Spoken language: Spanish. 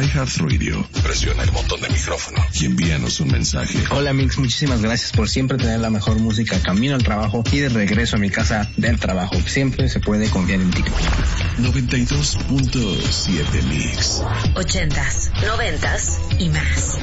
iHeartRadio. Presiona el botón de micrófono y envíanos un mensaje. Hola Mix, muchísimas gracias por siempre tener la mejor música camino al trabajo y de regreso a mi casa del trabajo. Siempre se puede confiar en ti. 92.7 Mix. 80s, 90s y más.